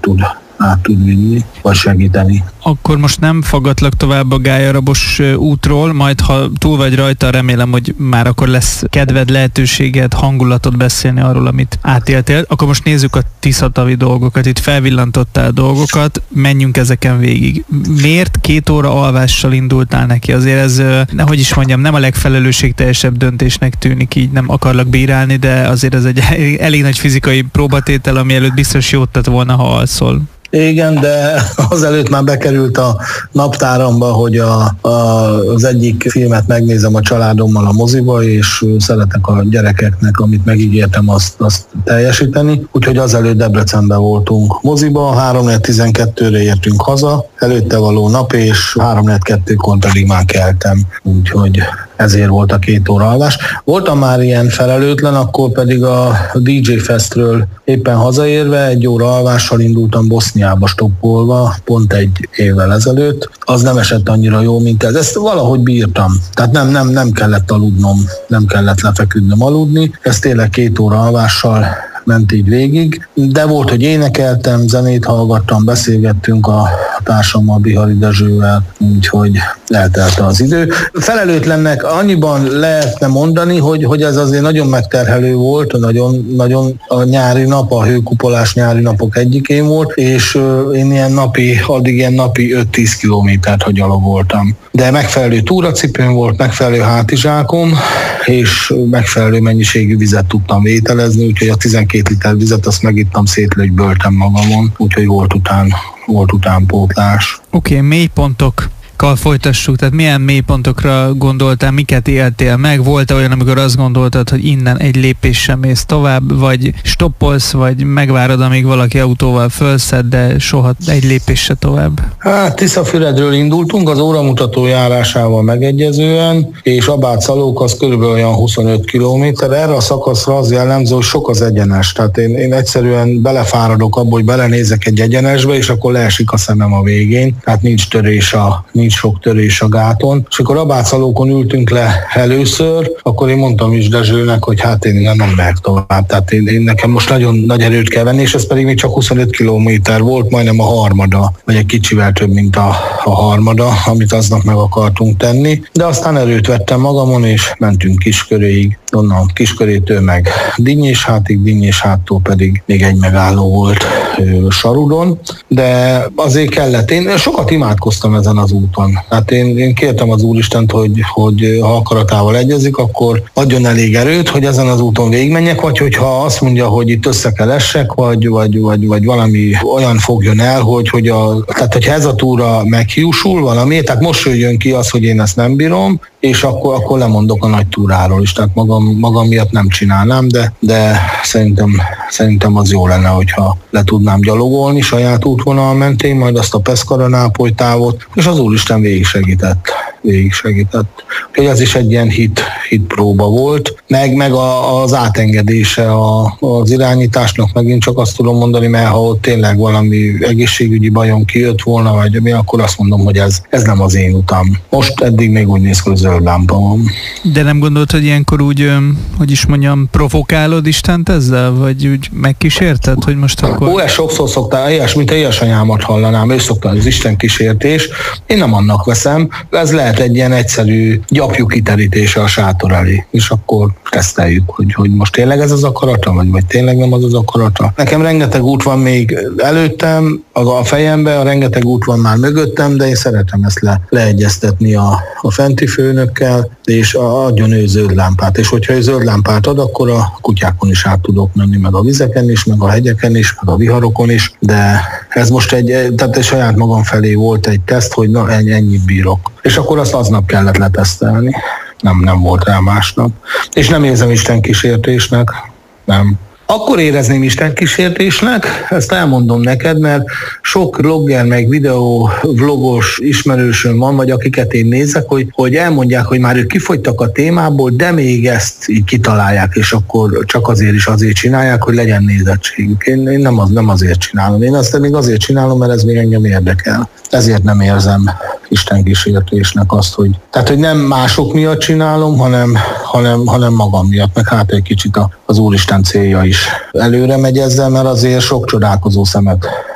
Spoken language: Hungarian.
át tud vinni, vagy segíteni. Akkor most nem fogadlak tovább a Gályarabos útról, majd ha túl vagy rajta, remélem, hogy már akkor lesz kedved, lehetőséged, hangulatod beszélni arról, amit átéltél. Akkor most nézzük a Tiszatavi dolgokat, itt felvillantottál dolgokat, menjünk ezeken végig. Miért 2 óra alvással indultál neki? Azért ez, hogy is mondjam, nem a legfelelősségteljesebb döntésnek tűnik, így nem akarlak bírálni, de azért ez egy elég nagy fizikai próbatétel, ami előtt biztos jót tett volna, ha alszol. Igen, de azelőtt már bekerült a naptáramba, hogy az egyik filmet megnézem a családommal a moziba, és szeretek a gyerekeknek, amit megígértem, azt teljesíteni. Úgyhogy azelőtt Debrecenben voltunk moziba, 3:12-re értünk haza, előtte való nap, és 3:02-kor pedig már keltem. Úgyhogy ezért volt a 2 óra alvás. Voltam már ilyen felelőtlen, akkor pedig a DJ Festről éppen hazaérve 1 óra alvással indultam Boszniába stoppolva, pont 1 évvel ezelőtt. Az nem esett annyira jó, mint ez. Ezt valahogy bírtam. Tehát nem kellett aludnom, nem kellett lefeküdnöm aludni. Ez tényleg 2 óra alvással ment így végig, de volt, hogy énekeltem, zenét hallgattam, beszélgettünk a társammal, Bihari Dezsővel, úgyhogy eltelte az idő. Felelőtlennek annyiban lehetne mondani, hogy ez azért nagyon megterhelő volt, nagyon a nyári nap, a hőkupolás nyári napok egyikén volt, és én addig ilyen napi 5-10 kilométert gyalogoltam. De megfelelő túracipőm volt, megfelelő hátizsákom, és megfelelő mennyiségű vizet tudtam vételezni, úgyhogy a 12 liter vizet azt megittam, szétlögyböltem magamon, úgyhogy volt utánpótlás. Oké, mélypontokkal folytassuk, tehát milyen mélypontokra gondoltál, miket éltél meg? Volt-e olyan, amikor azt gondoltad, hogy innen egy lépéssel mész tovább, vagy stoppolsz, vagy megvárod, amíg valaki autóval fölszed, de soha egy lépéssel tovább? Hát Tiszafüredről indultunk, az óramutató járásával megegyezően, és Abád-Szalók az körülbelül olyan 25 kilométer. Erre a szakaszra az jellemző, hogy sok az egyenes. Tehát én egyszerűen belefáradok abba, hogy belenézek egy egyenesbe, és akkor leesik a szemem a végén. Tehát nincs sok törés a gáton. És akkor Abád-Szalókon ültünk le először, akkor én mondtam is Dezsőnek, hogy hát én nem megyek tovább. Tehát én nekem most nagyon nagy erőt kell venni, és ez pedig még csak 25 kilométer volt, majdnem a harmada, vagy egy kicsivel több, mint a harmada, amit aznap meg akartunk tenni. De aztán erőt vettem magamon, és mentünk Kisköréig. Onnan Kiskörétől meg Dinnyéshátig, Dinnyésháttól pedig még egy megálló volt Sarudon, de azért kellett. Én sokat imádkoztam ezen az úton. Hát én kértem az Úristent, hogy ha akaratával egyezik, akkor adjon elég erőt, hogy ezen az úton végigmenjek, vagy hogyha azt mondja, hogy itt össze kell essek, vagy valami olyan fogjon el, tehát hogyha ez a túra meghiúsul valami, tehát most jön ki az, hogy én ezt nem bírom, és akkor lemondok a nagy túráról is, tehát magam miatt nem csinálnám, de szerintem az jó lenne, hogyha le tudnám gyalogolni saját útvonal mentén, majd azt a Peszkara-Nápoly távot, és az Úristen végig segített. Úgyhogy ez is egy ilyen hit próba volt, meg az átengedése az irányításnak, megint csak azt tudom mondani, mert ha ott tényleg valami egészségügyi bajom kijött volna, vagy mi, akkor azt mondom, hogy ez nem az én utam. Most eddig még úgy néz ki, hogy zöld lámpa van. De nem gondolt, hogy ilyenkor úgy, hogy is mondjam, provokálod Istent ezzel, vagy úgy megkísérted, hogy most akkor... Ezt sokszor szoktál, mint édesanyámat hallanám, ő szokta az Isten kísértés, én nem annak veszem, ez lehet egy ilyen egyszerű gyapjú kiterítése a sátor elé, és akkor teszteljük, hogy most tényleg ez az akarata, vagy tényleg nem az akarata. Nekem rengeteg út van még előttem, a fejembe, rengeteg út van már mögöttem, de én szeretem ezt leegyeztetni a fenti főnökkel, és adjon ő zöld lámpát. És hogyha ő zöld lámpát ad, akkor a kutyákon is át tudok menni, meg a vizeken is, meg a hegyeken is, meg a viharokon is, de ez most tehát saját magam felé volt egy teszt, hogy na ennyit bírok. És akkor azt aznap kellett letesztelni. Nem volt rá másnap. És nem érzem Isten kísértésnek. Nem. Akkor érezném Isten kísértésnek, ezt elmondom neked, mert sok blogger, meg videó vlogos ismerősöm van, vagy akiket én nézek, hogy elmondják, hogy már ők kifogytak a témából, de még ezt így kitalálják, és akkor csak azért csinálják, hogy legyen nézettségük. Én nem azért csinálom. Én azt még azért csinálom, mert ez még engem érdekel. Ezért nem érzem Isten kísértésnek azt, hogy nem mások miatt csinálom, hanem magam miatt, meg hát egy kicsit az Úristen célja is előre megy ezzel, mert azért sok csodálkozó szemet